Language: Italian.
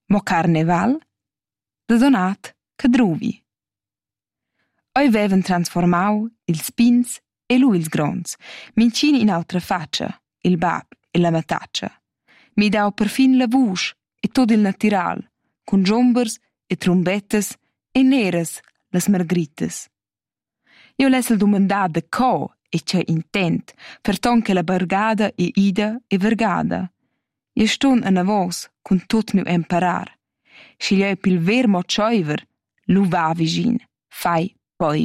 Mo carneval? Da donat che druvi. Oi vevan transformau ils pins e lu ils grons, mincini in autra faccia, il bab e la mataccia. Mi dau perfin la vusch e tut il natural, cun giumbers e trumbettas e neras las margritas. Io lessel dumandar da co e che intent, perton che la bargada e ida e vergada. Io stun a navos cun tut miu emparar. Schiglioi pil ver mo tscheuver, lu va vigin, fai poi